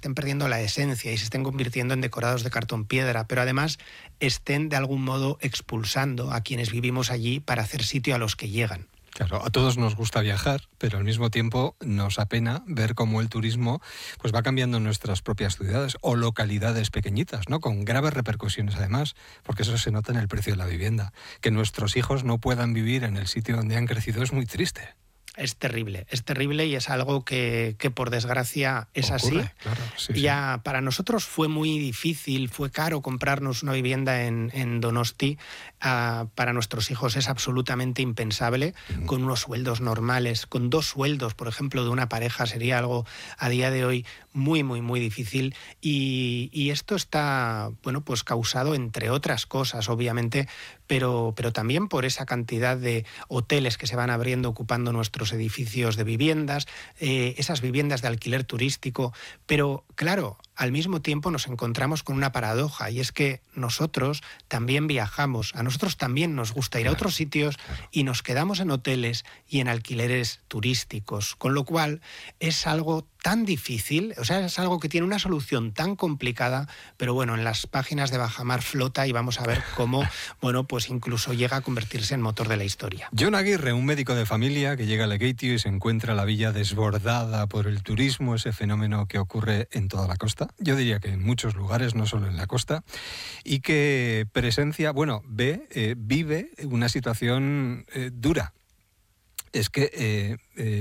estén perdiendo la esencia y se estén convirtiendo en decorados de cartón piedra, pero además estén de algún modo expulsando a quienes vivimos allí para hacer sitio a los que llegan. Claro, a todos nos gusta viajar, pero al mismo tiempo nos apena ver cómo el turismo pues va cambiando nuestras propias ciudades o localidades pequeñitas, ¿no? Con graves repercusiones además, porque eso se nota en el precio de la vivienda. Que nuestros hijos no puedan vivir en el sitio donde han crecido es muy triste. Es terrible y es algo que por desgracia es Ocurre, así. claro, sí, Ya para nosotros fue muy difícil, fue caro comprarnos una vivienda en Donosti. Para nuestros hijos es absolutamente impensable, con unos sueldos normales, con 2 sueldos, por ejemplo, de una pareja sería algo a día de hoy muy, muy, muy difícil. Y esto está, bueno, pues causado, entre otras cosas, obviamente, pero también por esa cantidad de hoteles que se van abriendo ocupando nuestros edificios de viviendas, esas viviendas de alquiler turístico. Pero claro, al mismo tiempo nos encontramos con una paradoja, y es que nosotros también viajamos, a nosotros también nos gusta ir a otros sitios y nos quedamos en hoteles y en alquileres turísticos, con lo cual es algo tan difícil, o sea, es algo que tiene una solución tan complicada, pero bueno, en las páginas de Bajamar flota y vamos a ver cómo, bueno, pues incluso llega a convertirse en motor de la historia. Jon Aguirre, un médico de familia que llega a Lekeitio y se encuentra la villa desbordada por el turismo, ese fenómeno que ocurre en toda la costa. Yo diría que en muchos lugares, no solo en la costa, y que presencia, bueno, vive una situación dura. Es que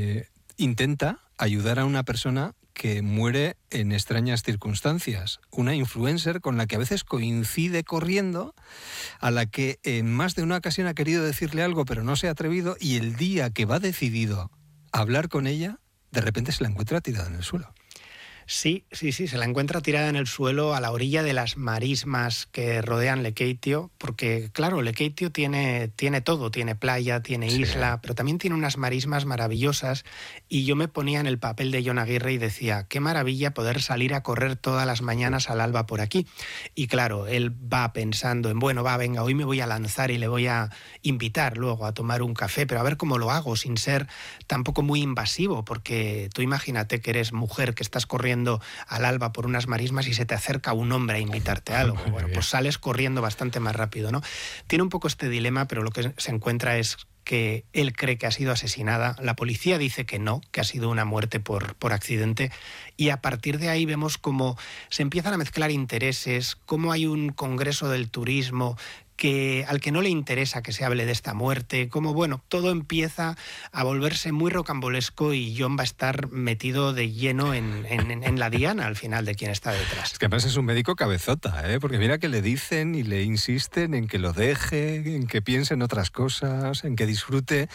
intenta ayudar a una persona que muere en extrañas circunstancias. Una influencer con la que a veces coincide corriendo, a la que en más de una ocasión ha querido decirle algo pero no se ha atrevido, y el día que va decidido a hablar con ella, de repente se la encuentra tirada en el suelo. Sí, se la encuentra tirada en el suelo a la orilla de las marismas que rodean Lekeitio, porque claro, Lekeitio tiene todo, tiene playa, tiene isla, pero también tiene unas marismas maravillosas, y yo me ponía en el papel de Jon Aguirre y decía, qué maravilla poder salir a correr todas las mañanas al alba por aquí. Y claro, él va pensando en, bueno, venga, hoy me voy a lanzar y le voy a invitar luego a tomar un café, pero a ver cómo lo hago sin ser tampoco muy invasivo, porque tú imagínate que eres mujer, que estás corriendo al alba por unas marismas y se te acerca un hombre a invitarte a algo. Bueno, pues sales corriendo bastante más rápido, ¿no? Tiene un poco este dilema, pero lo que se encuentra es que él cree que ha sido asesinada. La policía dice que no, que ha sido una muerte por accidente. Y a partir de ahí vemos cómo se empiezan a mezclar intereses, cómo hay un congreso del turismo al que no le interesa que se hable de esta muerte, como bueno, todo empieza a volverse muy rocambolesco y Jon va a estar metido de lleno en la diana al final de quién está detrás. Es que además es un médico cabezota, porque mira que le dicen y le insisten en que lo deje, en que piense en otras cosas, en que disfrute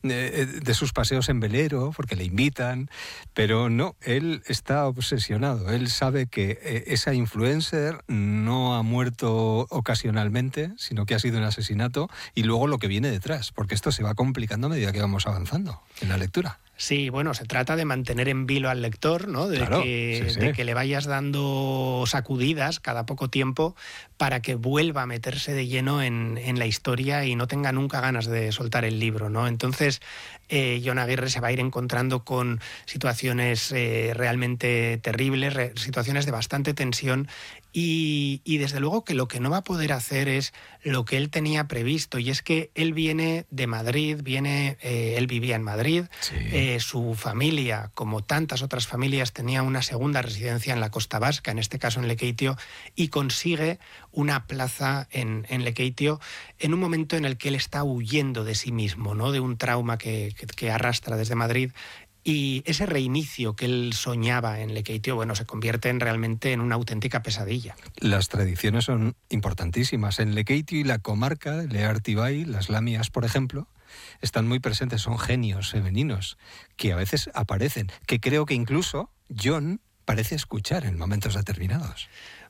de sus paseos en velero, porque le invitan, pero no, él está obsesionado, él sabe que esa influencer no ha muerto ocasionalmente, sino que ha sido un asesinato, y luego lo que viene detrás, porque esto se va complicando a medida que vamos avanzando en la lectura. Sí, bueno, se trata de mantener en vilo al lector, ¿no? De que le vayas dando sacudidas cada poco tiempo para que vuelva a meterse de lleno en la historia y no tenga nunca ganas de soltar el libro, ¿no? Entonces, Jon Aguirre se va a ir encontrando con situaciones realmente terribles, situaciones de bastante tensión, y desde luego que lo que no va a poder hacer es lo que él tenía previsto, y es que él viene de Madrid, él vivía en Madrid, su familia, como tantas otras familias, tenía una segunda residencia en la Costa Vasca, en este caso en Lekeitio, y consigue una plaza en Lekeitio en un momento en el que él está huyendo de sí mismo, ¿no? De un trauma que arrastra desde Madrid. Y ese reinicio que él soñaba en Lekeitio, bueno, se convierte realmente en una auténtica pesadilla. Las tradiciones son importantísimas. En Lekeitio y la comarca de Leartibay, las lamias, por ejemplo, están muy presentes, son genios femeninos que a veces aparecen, que creo que incluso Jon parece escuchar en momentos determinados.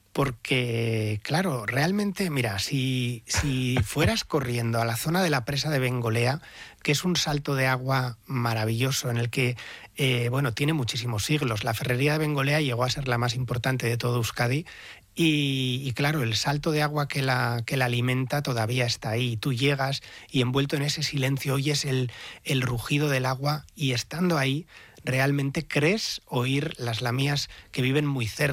Porque, claro, realmente, mira, si fueras corriendo a la zona de la presa de Bengolea, que es un salto de agua maravilloso en el que, tiene muchísimos siglos. La ferrería de Bengolea llegó a ser la más importante de todo Euskadi. Y claro, el salto de agua que la alimenta todavía está ahí. Tú llegas y envuelto en ese silencio oyes el rugido del agua, y estando ahí realmente crees oír las lamias que viven muy cerca.